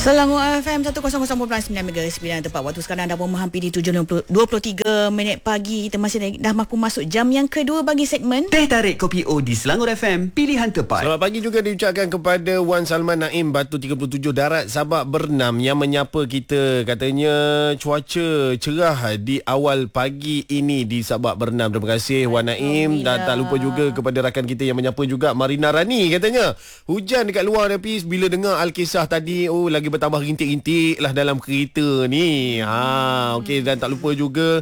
Selangor FM 100.9 MHz 9 tepat waktu sekarang dah pun menghampiri 7:23 pagi. Kita masih dah mampu masuk jam yang kedua bagi segmen Teh Tarik Kopi O di Selangor FM, pilihan tepat. Selamat pagi juga diucapkan kepada Wan Salman Naim Batu 37 Darat Sabak Bernam yang menyapa kita. Katanya cuaca cerah di awal pagi ini di Sabak Bernam. Terima kasih Wan Naim. Dan tak lupa juga kepada rakan kita yang menyapa juga, Marina Rani. Katanya hujan dekat luar tapi bila dengar Alkisah tadi, lagi bertambah rintik-rintik lah dalam kereta ni. Okey, dan tak lupa juga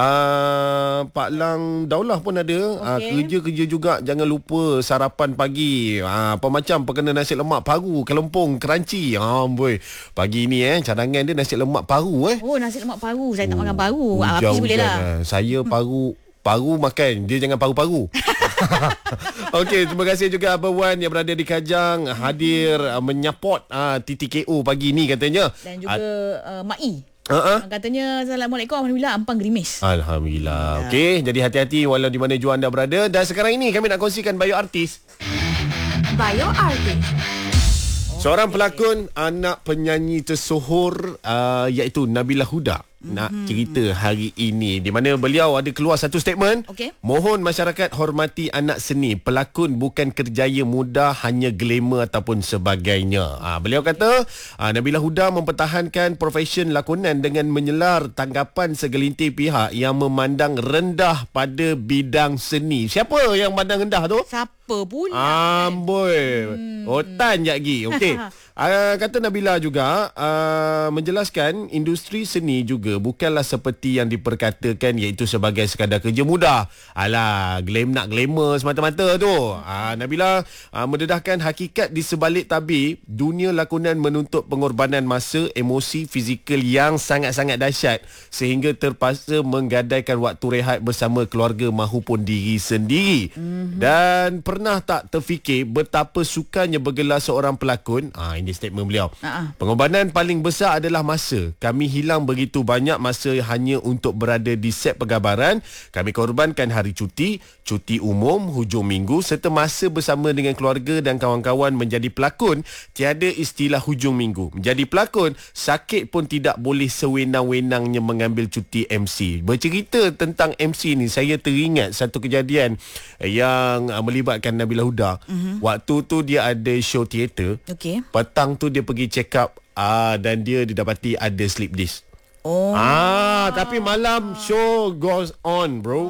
Pak Lang Daulah pun ada. Kerja-kerja juga, jangan lupa sarapan pagi. Apa macam perkena nasi lemak paru, kelempong, crunchy. Boy, pagi ni cadangan dia nasi lemak paru. Oh, nasi lemak paru. Saya tak makan paru. Habis boleh lah. Saya paru makan, dia jangan paru-paru. Okey, terima kasih juga Abang Wan yang berada di Kajang hadir menyapot TTKO pagi ni katanya. Dan juga Mak I. Katanya Assalamualaikum, Alhamdulillah ampang gerimis. Alhamdulillah. Okey, jadi hati-hati walau di mana jua anda berada. Dan sekarang ini kami nak kongsikan bio artis. Bio artis. Seorang pelakon, anak penyanyi tersohor iaitu Nabila Huda nak cerita hari ini di mana beliau ada keluar satu statement. Mohon masyarakat hormati anak seni. Pelakon bukan kerjaya mudah, hanya glamour ataupun sebagainya. Beliau kata Nabila Huda mempertahankan profesion lakonan dengan menyelar tanggapan segelintir pihak yang memandang rendah pada bidang seni. Siapa yang pandang rendah tu? Siapa pula? Amboi. Otan je lagi. Okey. Kata Nabila juga menjelaskan industri seni juga bukanlah seperti yang diperkatakan iaitu sebagai sekadar kerja mudah. Alah, glamour semata-mata tu. Nabila mendedahkan hakikat di sebalik tabir dunia lakonan menuntut pengorbanan masa, emosi, fizikal yang sangat-sangat dahsyat sehingga terpaksa menggadaikan waktu rehat bersama keluarga mahupun diri sendiri. Dan pernah tak terfikir betapa sukanya bergelar seorang pelakon? Ini statement beliau. Pengorbanan paling besar adalah masa. Kami hilang begitu banyak masa hanya untuk berada di set pergambaran. Kami korbankan hari cuti umum, hujung minggu serta masa bersama dengan keluarga dan kawan-kawan. Menjadi pelakon tiada istilah hujung minggu. Menjadi pelakon sakit pun tidak boleh sewenang-wenangnya mengambil cuti MC. Bercerita tentang MC ni, saya teringat satu kejadian yang melibatkan Nabila Huda. Waktu tu dia ada show teater. Petang tu dia pergi check up dan dia didapati ada slip disc. Tapi malam show goes on, bro.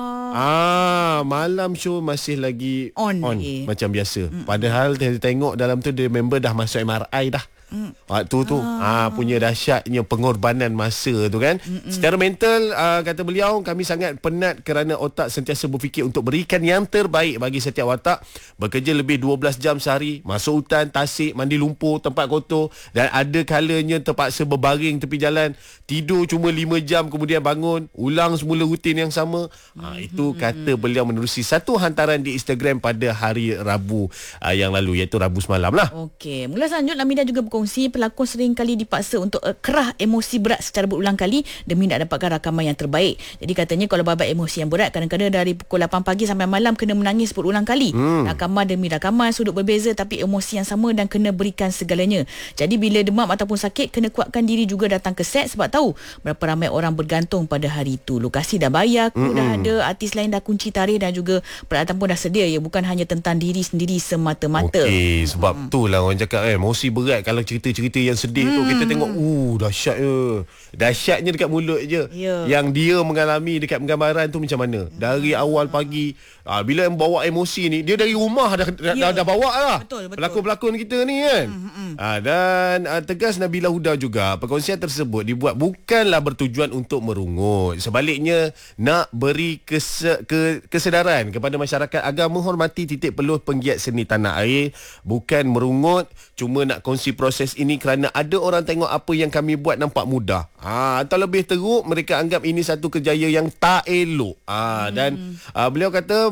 Malam show masih lagi on. Macam biasa. Padahal dia tengok dalam tu dia member dah masuk MRI dah. Waktu tu punya dahsyatnya pengorbanan masa tu kan. Secara mental kata beliau, kami sangat penat kerana otak sentiasa berfikir untuk berikan yang terbaik bagi setiap watak. Bekerja lebih 12 jam sehari, masuk hutan, tasik, mandi lumpur, tempat kotor, dan ada kalanya terpaksa berbaring tepi jalan, tidur cuma 5 jam kemudian bangun, ulang semula rutin yang sama. Itu kata beliau menerusi satu hantaran di Instagram pada hari Rabu yang lalu, iaitu Rabu semalam lah. Okey, mula selanjutnya Nabila juga berkongsi pelakon sering kali dipaksa untuk kerah emosi berat secara berulang kali demi nak dapatkan rakaman yang terbaik. Jadi katanya kalau babak emosi yang berat, kadang-kadang dari pukul 8 pagi sampai malam kena menangis berulang kali. Rakaman demi rakaman, sudut berbeza tapi emosi yang sama dan kena berikan segalanya. Jadi bila demam ataupun sakit, kena kuatkan diri juga datang ke set sebab tahu berapa ramai orang bergantung pada hari itu. Lokasi dah bayar, kru dah ada, artis lain dah kunci tarikh dan juga peralatan pun dah sedia. Bukan hanya tentang diri sendiri semata-mata. Okey, sebab tu lah orang cakap emosi berat kalau cerita-cerita yang sedih tu kita tengok dahsyat je. Dahsyatnya dekat mulut je. Yang dia mengalami dekat penggambaran tu macam mana. Dari awal pagi bila bawa emosi ni, dia dari rumah dah bawa lah. Betul. Pelakon-pelakon kita ni kan. Dan tegas Nabila Huda juga, perkongsian tersebut dibuat bukanlah bertujuan untuk merungut. Sebaliknya nak beri kesedaran kepada masyarakat agar menghormati titik peluh penggiat seni tanah air. Bukan merungut, cuma nak kongsi proses ini kerana ada orang tengok apa yang kami buat nampak mudah. Atau lebih teruk, mereka anggap ini satu kerjaya yang tak elok. Dan beliau kata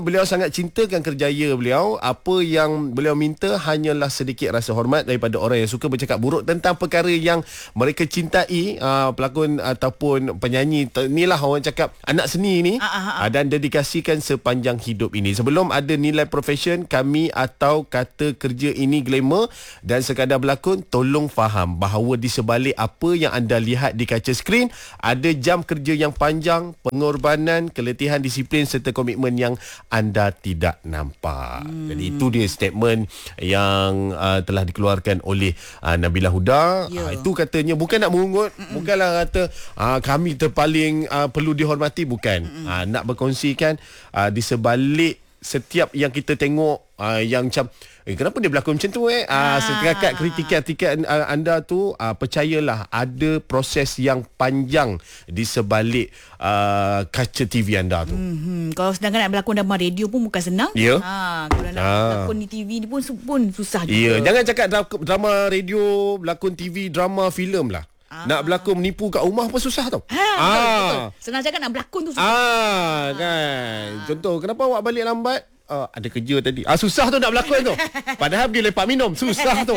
beliau sangat cintakan kerjaya beliau. Apa yang beliau minta hanyalah sedikit rasa hormat daripada orang yang suka bercakap buruk tentang perkara yang mereka cintai. Pelakon ataupun penyanyi, inilah orang cakap anak seni ni, dan dedikasikan sepanjang hidup ini. Sebelum ada nilai profesion, kami atau kata kerja ini glamour dan sekadar berlakon, tolong faham bahawa di sebalik apa yang anda lihat di kaca skrin, ada jam kerja yang panjang, pengorbanan, keletihan, disiplin serta komitmen yang anda tidak nampak. Jadi itu dia statement yang telah dikeluarkan oleh Nabila Huda. Itu katanya bukan nak merungut, bukanlah kata kami terpaling perlu dihormati, bukan. Nak berkongsikan di sebalik setiap yang kita tengok yang macam kenapa dia berlakon macam tu setakat kritikan anda tu, percayalah ada proses yang panjang di sebalik kaca TV anda tu. Kalau sedangkan nak berlakon drama radio pun bukan senang. Kalau nak berlakon di TV ni pun susah juga. Jangan cakap drama radio, berlakon TV, drama filem lah. Nak berlakon menipu kat rumah pun susah tau. Betul. Senang cakap nak berlakon tu susah. Kan. Contoh, kenapa awak balik lambat? Ada kerja tadi. Susah tu nak berlakon tu. Padahal pergi lepak minum, susah tu.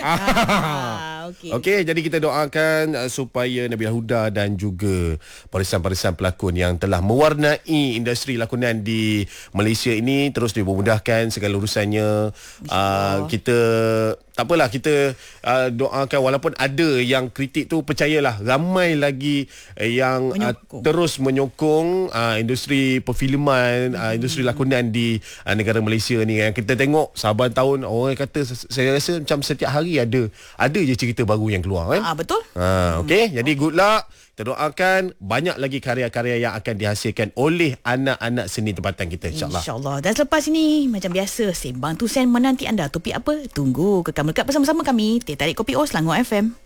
Okey, jadi kita doakan supaya Nabila Huda dan juga barisan-barisan pelakon yang telah mewarnai industri lakonan di Malaysia ini terus dipermudahkan segala urusannya. Kita tak apalah, kita doakan walaupun ada yang kritik tu, percayalah ramai lagi yang terus menyokong industri perfilman, industri lakonan di negara Malaysia ni. Yang kita tengok saban tahun orang kata, saya rasa macam setiap hari ada je cerita baru yang keluar kan. Betul. Okey, jadi good luck. Kita doakan banyak lagi karya-karya yang akan dihasilkan oleh anak-anak seni tempatan kita, insyaAllah. InsyaAllah. Dan selepas ini, macam biasa, Sembang Tusen menanti anda. Topik apa? Tunggu kekal melekat bersama-sama kami. Teh Tarik Kopi O, Selangor FM.